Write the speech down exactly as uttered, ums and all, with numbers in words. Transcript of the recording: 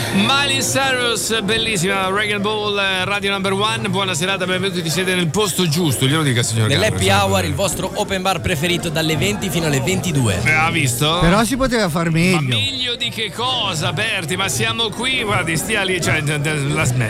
Miley Cyrus, bellissima, Reagan Ball, Radio Number One. Buona serata, benvenuti, siete nel posto giusto, glielo dica signor Gallo. Nell'Happy Hour, il vostro open bar preferito dalle venti fino alle ventidue. Eh, ha visto? Però si poteva far meglio. Ma meglio di che cosa, Berti? Ma siamo qui, guardi, stia lì, cioè la smetti.